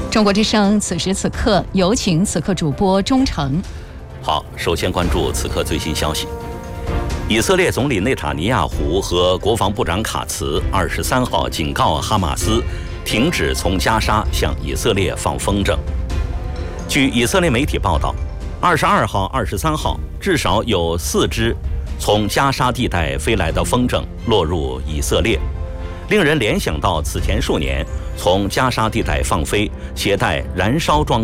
中国之声此时此刻有请此刻主播钟诚。 好，首先关注此刻最新消息。以色列总理内塔尼亚胡和国防部长卡茨23号警告哈马斯停止从加沙向以色列放风筝。据以色列媒体报道，22号、23号至少有4只从加沙地带飞来的风筝落入以色列，令人联想到此前数年从加沙地带放飞携带燃烧装